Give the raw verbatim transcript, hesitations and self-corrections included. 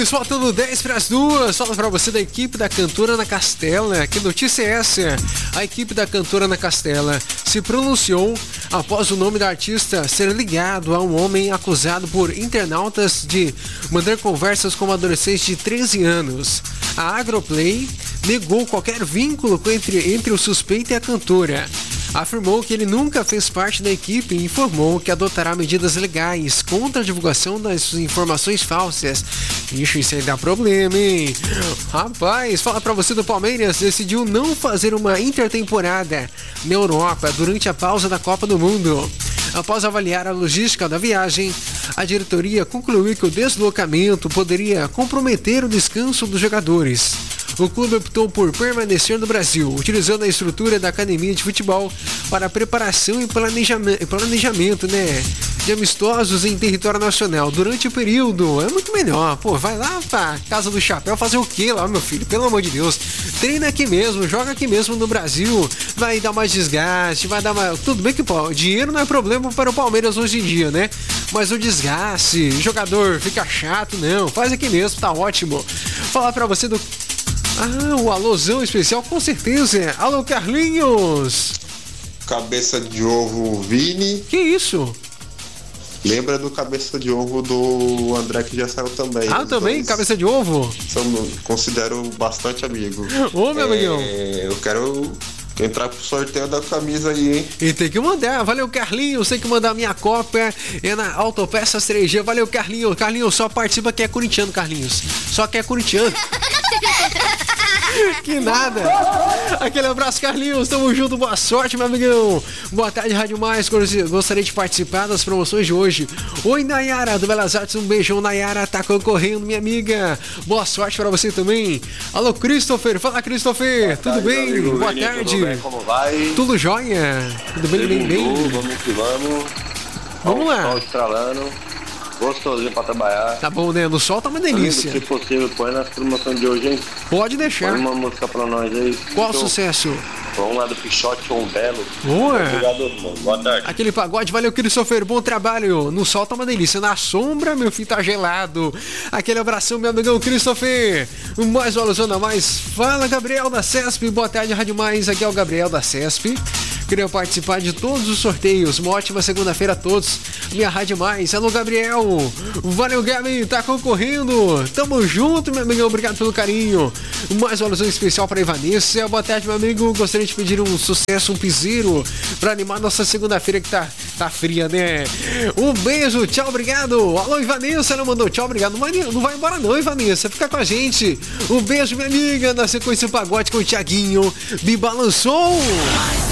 Palmeiras, faltando dez para as duas. Fala pra você da equipe da cantora Ana Castela. Que notícia é essa? A equipe da cantora Ana Castela se pronunciou após o nome da artista ser ligado a um homem acusado por internautas de mandar conversas com uma adolescente de treze anos. A Agroplay negou qualquer vínculo entre, entre o suspeito e a cantora. Afirmou que ele nunca fez parte da equipe e informou que adotará medidas legais contra a divulgação das informações falsas. Ixi, isso aí dá problema, hein? Rapaz, fala pra você do Palmeiras, decidiu não fazer uma intertemporada na Europa durante a pausa da Copa do Mundo. Após avaliar a logística da viagem, a diretoria concluiu que o deslocamento poderia comprometer o descanso dos jogadores. O clube optou por permanecer no Brasil, utilizando a estrutura da academia de futebol para preparação e planejamento, planejamento né, de amistosos em território nacional durante o período. É muito melhor. Pô, vai lá pra Casa do Chapéu fazer o quê lá, meu filho? Pelo amor de Deus. Treina aqui mesmo, joga aqui mesmo no Brasil. Vai dar mais desgaste, vai dar mais... Tudo bem que, pô, dinheiro não é problema para o Palmeiras hoje em dia, né? Mas o desgaste, jogador fica chato, não. Faz aqui mesmo, tá ótimo. Falar pra você do... Ah, o alôzão especial, com certeza. Alô, Carlinhos. Cabeça de ovo Vini. Que isso? Lembra do cabeça de ovo do André, que já saiu também. Ah, também? Cabeça de ovo? São, considero bastante amigo. Ô, meu amigão. É, eu quero entrar pro sorteio da camisa aí, hein? E tem que mandar. Valeu, Carlinhos. Tem que mandar a minha cópia. É na Autopeças três G. Valeu, Carlinhos. Carlinhos, só participa quem é corintiano, Carlinhos. Só quem é corintiano. Que nada. Aquele abraço, Carlinhos. Tamo junto. Boa sorte, meu amigão. Boa tarde, Rádio Mais. Gostaria de participar das promoções de hoje. Oi, Nayara, do Belas Artes. Um beijão, Nayara. Tá concorrendo, minha amiga. Boa sorte pra você também. Alô, Christopher. Fala, Christopher. Boa tudo tarde, bem? Amigo. Boa Vini, tarde. Tudo bem? Como vai? Tudo jóia. Tudo bem, bem, bem. Vamos que vamos. Vamos lá. Sol estralando. Gostosinho pra trabalhar. Tá bom, né? No sol tá uma delícia. Amigo, se possível, põe nas promoções de hoje, hein? Pode deixar. Põe uma música pra nós aí. Qual então, sucesso? Vamos lá do Pichote ou um Belo. Boa. Obrigado, irmão. Boa tarde. Aquele pagode, valeu, Christopher. Bom trabalho. No sol tá uma delícia. Na sombra, meu filho, tá gelado. Aquele abração, meu amigão Christopher. Mais uma alusão a mais. Fala, Gabriel da Cesp. Boa tarde, Rádio Mais. Aqui é o Gabriel da Cesp. Queria participar de todos os sorteios. Uma ótima segunda-feira a todos. Minha Rádio Mais. Alô, Gabriel. Valeu, Gabi. Tá concorrendo. Tamo junto, meu amigão. Obrigado pelo carinho. Mais uma alusão especial para Ivanessa. Boa tarde, meu amigo. Gostaria de pedir um sucesso, um piseiro para animar nossa segunda-feira que tá, tá fria, né? Um beijo. Tchau, obrigado. Alô, Ivanessa. Ela mandou tchau, obrigado. Não vai, não vai embora não, Ivanessa. Fica com a gente. Um beijo, minha amiga. Na sequência, o pagode com o Thiaguinho. Me balançou.